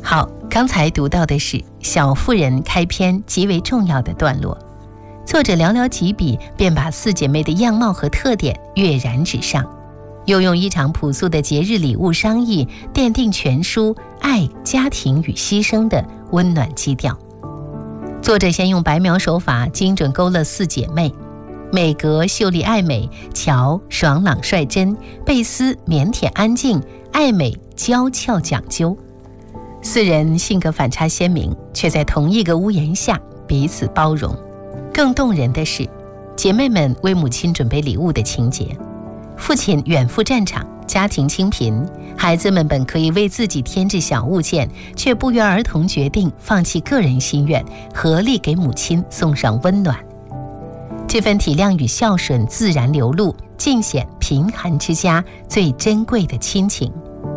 好，刚才读到的是《小妇人》开篇极为重要的段落，作者寥寥几笔便把四姐妹的样貌和特点跃然纸上，又用一场朴素的节日礼物商议，奠定全书爱、家庭与牺牲的温暖基调。作者先用白描手法精准勾勒四姐妹，美格秀丽爱美，乔爽朗率真，贝斯腼腆安静，爱美娇俏讲究。四人性格反差鲜明，却在同一个屋檐下彼此包容。更动人的是，姐妹们为母亲准备礼物的情节。父亲远赴战场，家庭清贫，孩子们本可以为自己添置小物件，却不约而同决定放弃个人心愿，合力给母亲送上温暖。这份体谅与孝顺自然流露，尽显贫寒之家最珍贵的亲情。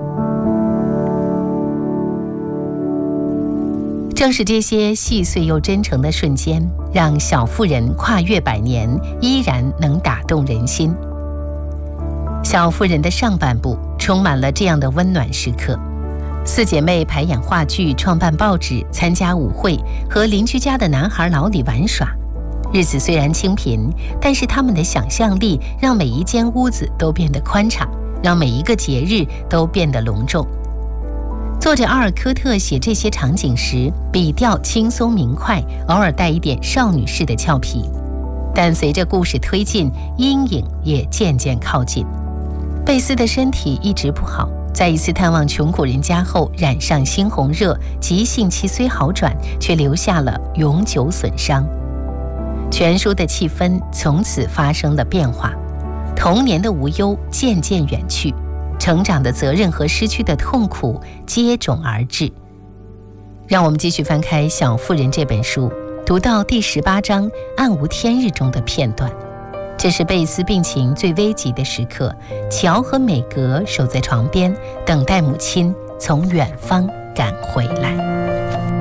正是这些细碎又真诚的瞬间，让小妇人跨越100年，依然能打动人心。小妇人的上半部充满了这样的温暖时刻，四姐妹排演话剧，创办报纸，参加舞会，和邻居家的男孩老李玩耍。日子虽然清贫，但是他们的想象力让每一间屋子都变得宽敞，让每一个节日都变得隆重。作者阿尔科特写这些场景时，笔调轻松明快，偶尔带一点少女式的俏皮。但随着故事推进，阴影也渐渐靠近。贝斯的身体一直不好，在一次探望穷苦人家后染上猩红热，急性期虽好转，却留下了永久损伤。全书的气氛从此发生了变化，童年的无忧渐渐远去，成长的责任和失去的痛苦接踵而至。让我们继续翻开《小妇人》这本书，读到第18章暗无天日中的片段。这是贝斯病情最危急的时刻，乔和美格守在床边，等待母亲从远方赶回来。